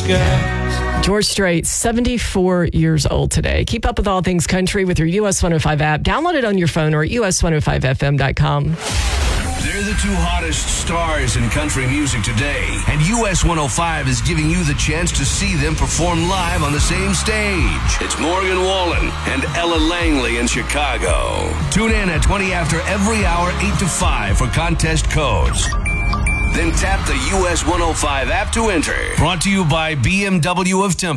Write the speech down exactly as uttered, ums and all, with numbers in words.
skies. George Strait, seventy-four years old today. Keep up with all things country with your U S one oh five app. Download it on your phone or at U S one oh five F M dot com. They're the two hottest stars in country music today, and U S one oh five is giving you the chance to see them perform live on the same stage. It's Morgan Wallen and Ella Langley in Chicago. Tune in at twenty after every hour, eight to five for contest codes. Then tap the U S one oh five app to enter. Brought to you by B M W of Temple.